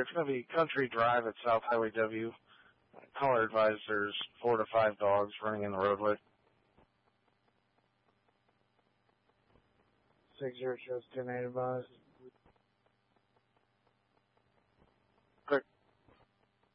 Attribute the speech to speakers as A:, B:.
A: It's going to be Country Drive at South Highway W. Caller advised there's 4 to 5 dogs running in the roadway.
B: 60 shows 10-8 advised.